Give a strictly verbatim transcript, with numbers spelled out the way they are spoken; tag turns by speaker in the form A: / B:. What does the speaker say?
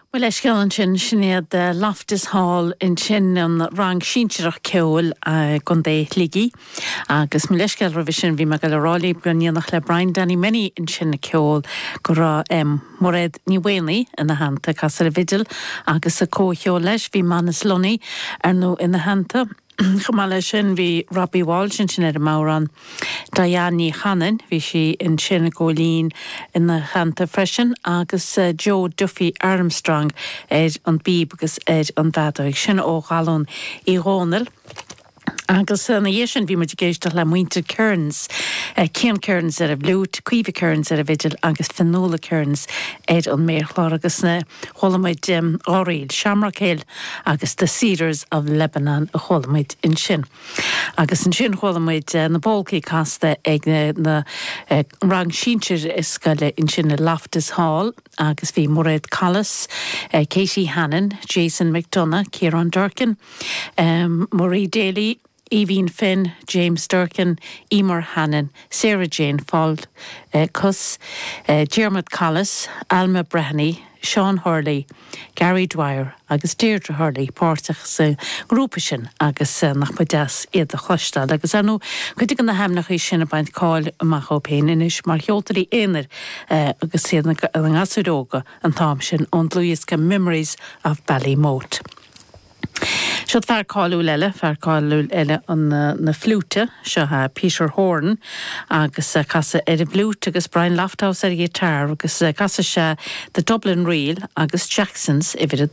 A: Well, leis ceann sin sinnéad Loftus Hall in sin an rang sínteireach ceol gon dé ligi agus mu leis ceall roimh sin bhí me go le rálaí gníanach le Brian Danny Many in sin na ceol go rá um, moréad ní bhéanaí ina hananta cas a vidal agus a cócheol leis bhí manas lonaí ar nó ina hananta. Chumala sin bhí Robbie Walsh in sin ar a Mauran Diane Hannon bhí si in sin a gólín in na chanta freisin agus uh, Joe Duffy Armstrong ed an bíb agus ed an dadóig sin ó galún i Rónal. Agus na dhé sin bhí muid géisteach le muintir Kearns, Cian Kearns ar a bhlút, Cuive Kearns ar a vigil agus Finola Kearns ed an méarchlár agus na cholamuid um, áraíl, Shamrock Hill agus the Cedars of Lebanon a cholamuid in sin. Agus in sin cholamuid uh, na bólcaí casta ag na, na uh, rang síntir iscaile in sin na Loftus Hall agus bhí Mored Collis, uh, Katie Hannon, Jason McDonough, Kieran Durkin, um, Marie Daly, Evine Finn, James Durkin, Emer Hannon, Sarah Jane Fald, uh, Cuss, uh, Dermot Collis, Alma Breheny, Sean Hurley, Gary Dwyer, agus Deirdre Hurley, pártach sa grúpa sin agus uh, nach muideas iad a chluistal. Agus anú, chuidig an na heimnach í sin a baint cáil amach ó péin inis, mar cheoltarí éanair uh, agus siad na ngasúdóga an tám sin on Luisca Memories of Ballymote. Siad fear cáilú leile, fear cáilú eile an uh, na flúte, seo ha Peter Horn, agus uh, casa ar a blút agus Brian Lofthouse ar a guitar, agus uh, casa se the Dublin Reel agus Jacksons i bhid